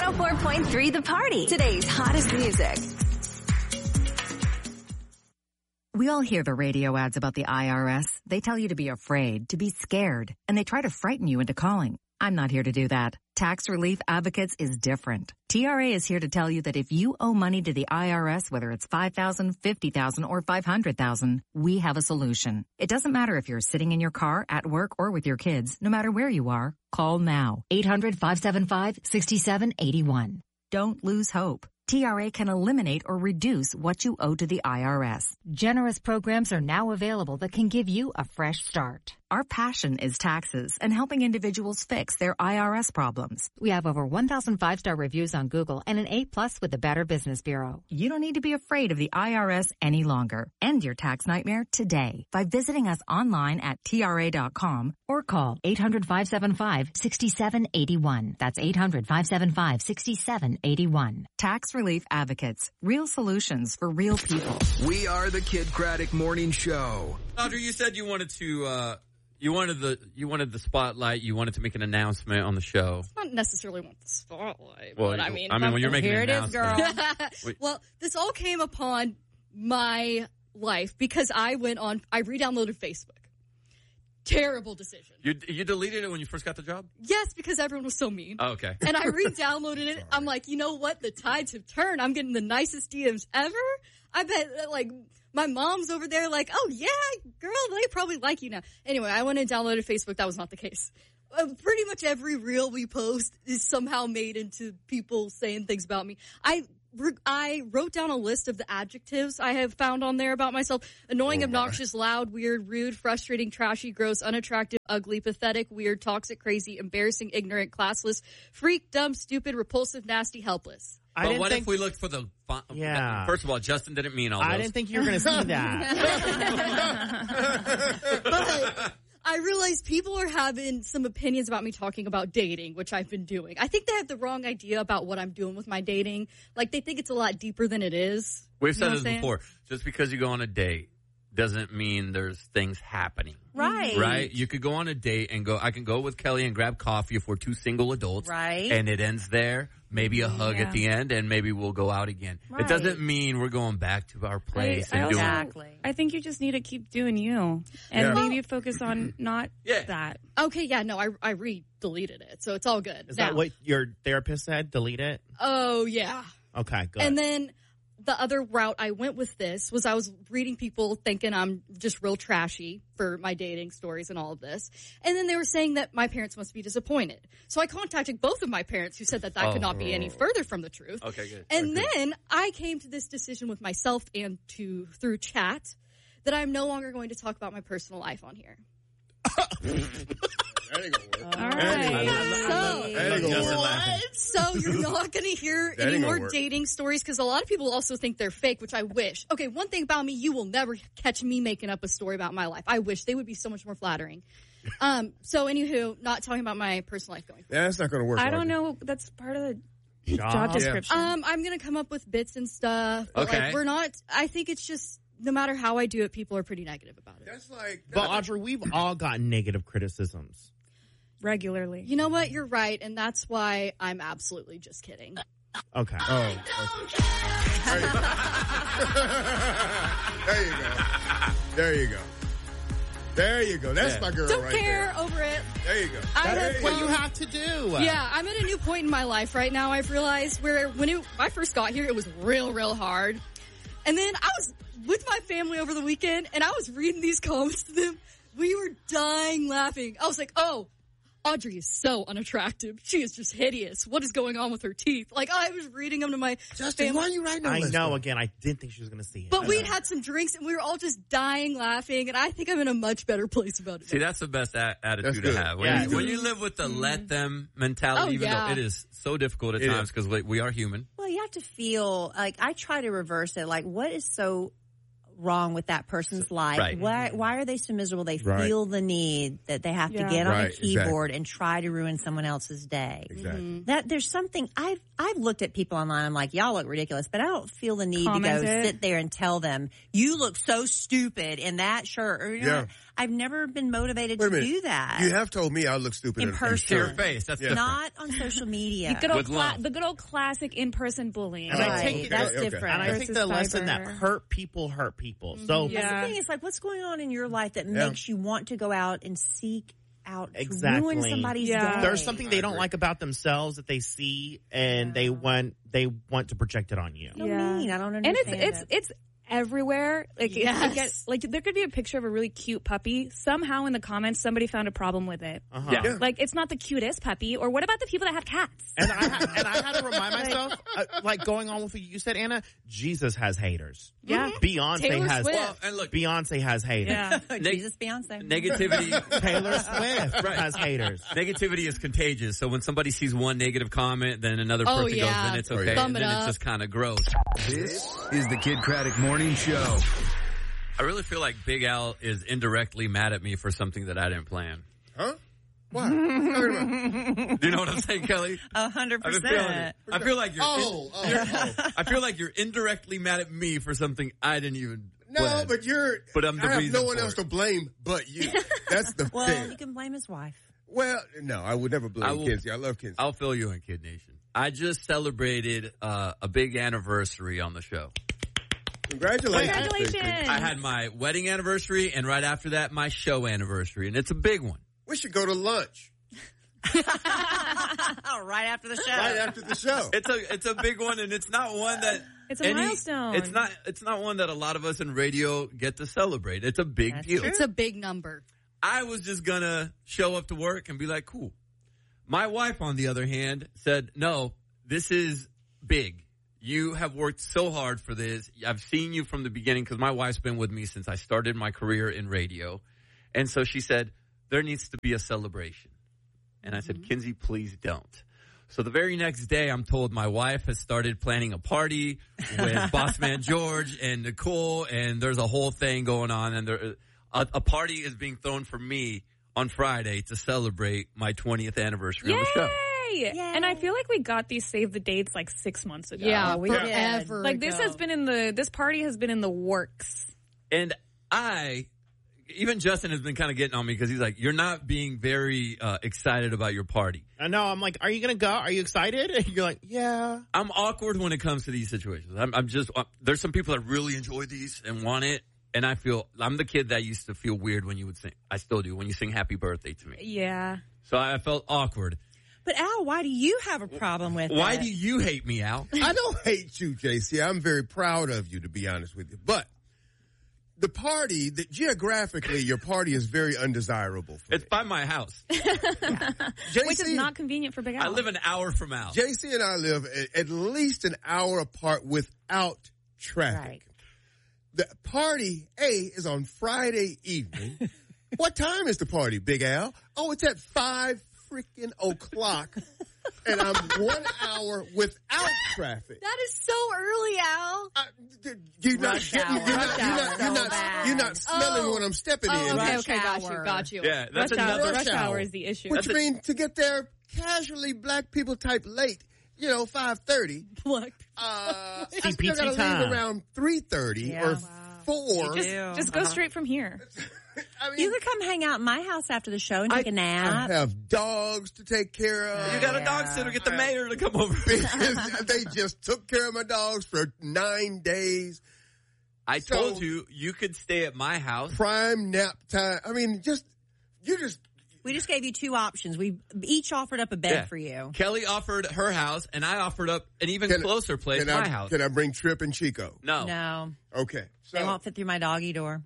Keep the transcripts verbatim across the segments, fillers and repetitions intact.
oh four point three The Party. Today's hottest music. We all hear the radio ads about the I R S. They tell you to be afraid, to be scared, and they try to frighten you into calling. I'm not here to do that. Tax Relief Advocates is different. T R A is here to tell you that if you owe money to the I R S, whether it's five thousand dollars, fifty thousand dollars, or five hundred thousand dollars, we have a solution. It doesn't matter if you're sitting in your car, at work, or with your kids. No matter where you are, call now. eight hundred, five seven five, six seven eight one. Don't lose hope. T R A can eliminate or reduce what you owe to the I R S. Generous programs are now available that can give you a fresh start. Our passion is taxes and helping individuals fix their I R S problems. We have over one thousand five-star reviews on Google and an A plus with the Better Business Bureau. You don't need to be afraid of the I R S any longer. End your tax nightmare today by visiting us online at T R A dot com or call eight hundred, five seven five, six seven eight one. That's eight hundred, five seven five, six seven eight one. Tax Relief Advocates. Real solutions for real people. We are the Kid Craddock Morning Show. Audrey, you said you wanted to, uh, you wanted the, you wanted the spotlight. You wanted to make an announcement on the show. I don't necessarily want the spotlight, Well, but I mean, I mean, when you're making Here an it is, announcement. girl. well, this all came upon my life because I went on, I re-downloaded Facebook. Terrible decision. You, you deleted it when you first got the job? Yes, because everyone was so mean. Oh, okay. And I re-downloaded it. I'm like, you know what? The tides have turned. I'm getting the nicest D Ms ever. I bet, that, like, my mom's over there like, oh, yeah, girl, they probably like you now. Anyway, I went and downloaded Facebook. That was not the case. Uh, pretty much every reel we post is somehow made into people saying things about me. I I wrote down a list of the adjectives I have found on there about myself. Annoying, oh, obnoxious, loud, weird, rude, frustrating, trashy, gross, unattractive, ugly, pathetic, weird, toxic, crazy, embarrassing, ignorant, classless, freak, dumb, stupid, repulsive, nasty, helpless. I but what think, if we looked for the font? Yeah. First of all, Justin didn't mean all those. I didn't think you were going to see that. But I realized people are having some opinions about me talking about dating, which I've been doing. I think they have the wrong idea about what I'm doing with my dating. Like, they think it's a lot deeper than it is. We've said you know this before. Just because you go on a date doesn't mean there's things happening. Right. Right? You could go on a date and go, I can go with Kelly and grab coffee if we're two single adults. Right. And it ends there. Maybe a hug yeah. at the end, and maybe we'll go out again. Right. It doesn't mean we're going back to our place I, I and also, doing Exactly. I think you just need to keep doing you. And Yeah. maybe focus on not Yeah. that. Okay, yeah, no, I, I re-deleted it, so it's all good. Is now, that what your therapist said? Delete it? Oh, yeah. Okay, good. And then the other route I went with this was I was reading people thinking I'm just real trashy for my dating stories and all of this. And then they were saying that my parents must be disappointed. So I contacted both of my parents who said that that Oh. could not be any further from the truth. Okay, good. And Okay. then I came to this decision with myself and to through chat that I'm no longer going to talk about my personal life on here. That ain't gonna work. All That ain't right. gonna work. So, That ain't gonna Justin work. laughing. so you're not going to hear That any ain't gonna more work. dating stories because a lot of people also think they're fake, which I wish. Okay, one thing about me, you will never catch me making up a story about my life. I wish they would be so much more flattering. Um, so anywho, not talking about my personal life going forward. Yeah, that's not gonna work. I don't Audrey. know. That's part of the Job? job Yeah. description. Um, I'm going to come up with bits and stuff. But Okay. Like, we're not, I think it's just, no matter how I do it, people are pretty negative about it. That's like. But Audrey, we've all gotten negative criticisms. Regularly. You know what? You're right. And that's why I'm absolutely just kidding. Okay. Oh. Okay. There you go. There you go. There you go. That's Yeah. my girl Don't right care there. over it. There you go. I There have you What go. you have to do. Yeah, I'm at a new point in my life right now. I've realized where when it, I first got here, it was real, real hard. And then I was with my family over the weekend, and I was reading these comments to them. We were dying laughing. I was like, oh, Audrey is so unattractive. She is just hideous. What is going on with her teeth? Like, I was reading them to my Justin, family. why are you writing on I this know. stuff? Again, I didn't think she was going to see it. But we'd had some drinks, and we were all just dying laughing, and I think I'm in a much better place about it. See, that's the best a- attitude That's to good. have. When, Yeah. you, when you live with the let them mentality, Oh, even yeah. though it is so difficult at It times is. because we, we are human. Well, you have to feel like I try to reverse it. Like, what is so wrong with that person's life? Right. Why why are they so miserable? They Right. feel the need that they have Yeah. to get on Right, a exactly. keyboard and try to ruin someone else's day. Exactly. That there's something I've I've looked at people online. I'm like, y'all look ridiculous, but I don't feel the need Comment to go it. sit there and tell them you look so stupid in that shirt. Or, you know, Yeah. I've never been motivated Wait a to minute. do that. You have told me I look stupid In in person. To your face. That's Yeah. different. Not on social media. The good, old With cla- love. the good old classic in-person bullying. And I Right. take That's okay, okay. different. And I think versus the lesson that cyber. hurt people hurt people. So That's Yeah. the thing. It's like, what's going on in your life that Yeah. makes you want to go out and seek out to Exactly. ruin somebody's Yeah. day? there's something they I don't agree. like about themselves that they see, and they want they want to project it on you. So mean. I don't And understand it's it's it. it's everywhere. Like, it- Yes. it gets- like there could be a picture of a really cute puppy. Somehow in the comments, somebody found a problem with it. Uh-huh. Yeah. Yeah. Like, it's not the cutest puppy. Or what about the people that have cats? And I ha- and I had to remind myself, uh, like going on with what you said, Anna. Jesus has haters. Yeah. Beyonce Taylor has. Swift. Well, and look, Beyonce has haters. Yeah. neg- Jesus, Beyonce. negativity. Taylor Swift Right. has haters. Negativity is contagious. So when somebody sees one negative comment, then another Oh, person goes, yeah. then it's Oh, okay. yeah. Thumb And it then up. it just kind of grows. This is the Kid Craddock Morning Show. I really feel like Big Al is indirectly mad at me for something that I didn't plan. Huh? Why? What are you talking about? Do you know what I'm saying, Kelly? A hundred I've been feeling percent. it. I feel like you're. Oh, oh, oh. I feel like you're indirectly mad at me for something I didn't even. No, plan. but you're. But I'm the I have reason no one for else it. to blame but you. That's the Well, thing. you can blame his wife. Well, no, I would never blame I will- Kinsey. I love Kinsey. I'll fill you in, Kid Nation. I just celebrated uh, a big anniversary on the show. Congratulations. Congratulations. I had my wedding anniversary, and right after that, my show anniversary, and it's a big one. We should go to lunch Oh, right after the show. right after the show. It's a it's a big one, and it's not one that It's a milestone. It's not it's not one that a lot of us in radio get to celebrate. It's a big That's deal. true. It's a big number. I was just gonna show up to work and be like, cool. My wife, on the other hand, said, no, this is big. You have worked so hard for this. I've seen you from the beginning because my wife's been with me since I started my career in radio. And so she said, there needs to be a celebration. And I said, Kinsey, please don't. So the very next day, I'm told my wife has started planning a party with Bossman George and Nicole, and there's a whole thing going on. And there, a, a party is being thrown for me on Friday to celebrate my twentieth anniversary on the show. Yay! Yay. And I feel like we got these save the dates like six months ago. Yeah, we forever. Like this ago. has been in the this party has been in the works. And I, even Justin has been kind of getting on me because he's like, you're not being very uh, excited about your party. I know. I'm like, are you going to go? Are you excited? And you're like, yeah. I'm awkward when it comes to these situations. I'm, I'm just, uh, there's some people that really enjoy these and want it. And I feel, I'm the kid that used to feel weird when you would sing. I still do, when you sing happy birthday to me. Yeah. So I felt awkward. But Al, why do you have a problem with Why it? do you hate me, Al? I don't hate you, J C. I'm very proud of you, to be honest with you. But the party, that geographically, your party is very undesirable for It's by my house. me. J C, Which is not convenient for Big Al. I live an hour from Al. J C and I live at, at least an hour apart without traffic. Right. The party, A, is on Friday evening. What time is the party, Big Al? Oh, it's at five freaking o'clock. And I'm one hour without traffic. That is so early, Al. I, you're not Rush getting, hour. you're Rush not, you're hour not, so you're not, bad. you're not smelling Oh. when I'm stepping Oh, in. okay, Rush okay, got hour. you, got you. Yeah, that's rush hour, another. rush Rush hour hour. is the issue. Which That's a- means to get there casually, black people type late, you know, five thirty. Black. Uh, I C P T still gotta time. leave around three thirty Yeah. or Wow. four. You just do. just go Uh-huh. straight from here. I mean, You could come hang out at my house after the show and take a I nap. have dogs to take care of. You got a Yeah. dog sitter. Get the mayor to come over. Because they just took care of my dogs for nine days. I So- told you you could stay at my house. Prime nap time. I mean, just, you just, We just gave you two options. We each offered up a bed Yeah. for you. Kelly offered her house, and I offered up an even Can- closer place, can my I, house. Can I bring Trip and Chico? No. No, Okay. they So, won't fit through my doggy door.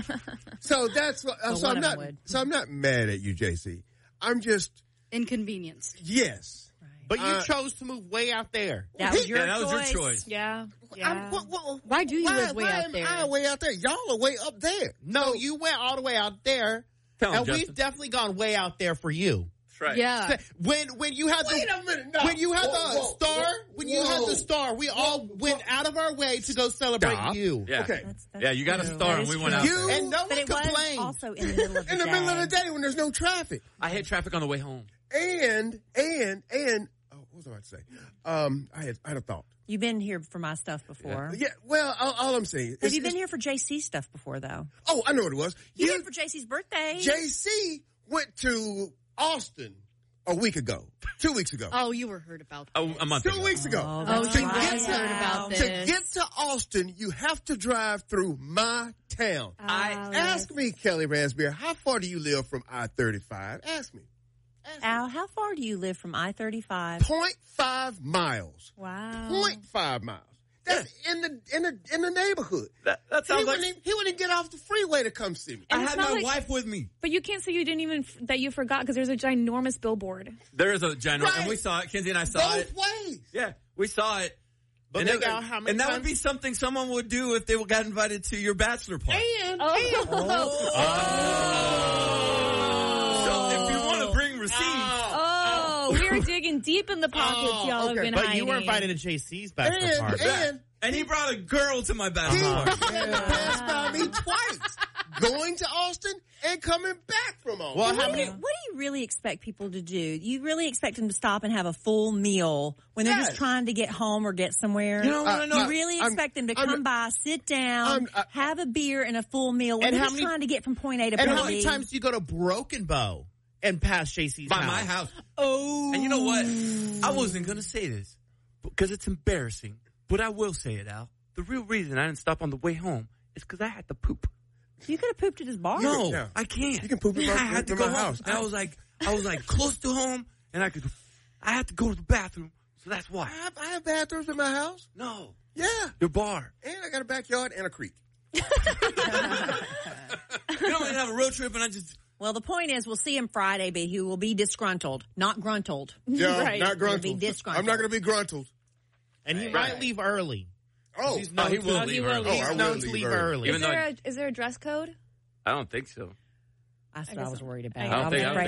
so that's what, Well, so one I'm of not, them would. so I'm not mad at you, J C. I'm just, Inconvenience. yes. But you Uh, chose to move way out there. That was your Yeah, that was choice. your choice. Yeah. I'm, Yeah. what, what, Why do you why, live way why out am there? I way out there? Y'all are way up there. No, you went all the way out there. Tell him, and Justin. we've definitely gone way out there for you. That's right. Yeah. When when you had Wait the a minute. No. when you had Whoa, the whoa, star, whoa, when you had whoa. the star, we all went out of our way to go celebrate Stop. you. Yeah. Okay. That's, that's Yeah, you got a true. star That and is we went true. out You- there. And no But one it was complained. also in the middle of the In the day. middle of the day when there's no traffic. I hate traffic on the way home. And, and, and, oh, was I about to say? Um, I had, I had a thought. You've been here for my stuff before. Yeah, well, all, all I'm saying Have is, you been is- here for J C's stuff before, though? Oh, I know what it was. You You- here for J C's birthday. J C went to Austin a week ago, two weeks ago. Oh, you were heard about that. Oh, a month Two ago. weeks ago. Oh, Oh, that's you to, right. get to, heard about to this. get to Austin, you have to drive through my town. I Ask me, Kelly Raspberry, how far do you live from I thirty-five? Ask me. Al, how far do you live from I thirty-five? Point five miles. Wow. Point five miles. That's in the in the in the neighborhood. That, that He sounds like wouldn't, even- he wouldn't get off the freeway to come see me. I And it's had not my like- wife with me. But you can't say you didn't even that you forgot because there's a ginormous billboard. There is a giant, Right. and we saw it. Kenzie and I saw Both it. ways. Yeah, we saw it. But and Big it- Al, how many and that times? would be something someone would do if they got invited to your bachelor party. And, So if you want to bring receipts, Oh, we're digging deep in the pockets Oh, y'all okay. have been But hiding. you were invited to J C's bachelor and, party. and and he brought a girl to my he bachelor party. had to pass by me twice, going to Austin and coming back from Austin. Well, how What do, many? you, what do you really expect people to do? You really expect them to stop and have a full meal when they're Yes. just trying to get home or get somewhere? You don't want to Uh, know. You really I'm- expect them to I'm- come by, sit down, I'm- I- have a beer and a full meal when And they're how just many- trying to get from point A to And point how many B. times do you go to Broken Bow and pass J C's by house? my house. Oh. And you know what? I wasn't going to say this because it's embarrassing, but I will say it, Al. The real reason I didn't stop on the way home is because I had to poop. You could have pooped at his bar. No, Yeah. I can't. You can poop in my- I had to in go my home. house. And I was like, I was like close to home, and I could. I had to go to the bathroom, so that's I why. have, I have bathrooms in my house. No, Yeah. your bar. And I got a backyard and a creek. You don't even have a road trip, and I just. Well, the point is, we'll see him Friday, but he will be disgruntled, not gruntled. Yeah, Right. not You'll be gruntled. disgruntled. I'm not going to be gruntled. And he Right. might leave early. Oh, He's Oh, known he to- will he leave. will early. Oh, He's I will known to leave leave early. early. Even Is though there I- a is there a dress code? I don't think so. That's what I was worried about. I don't I was think- I don't afraid